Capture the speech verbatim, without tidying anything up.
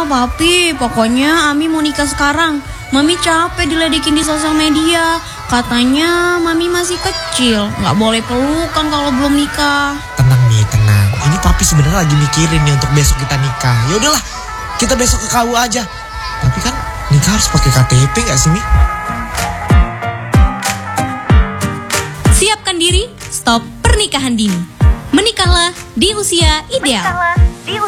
papi. Pokoknya Ami mau nikah sekarang. Mami capek diledekin di sosial media. Katanya Mami masih kecil, nggak boleh pelukan kalau belum nikah. Tenang nih, tenang. Ini papi sebenarnya lagi mikirin nih untuk besok kita nikah. Ya udahlah, kita besok ke K U aja. Tapi kan nikah harus pakai K T P nggak sih, Mi? Siapkan diri, stop pernikahan dini. Menikahlah di usia ideal. Menikahlah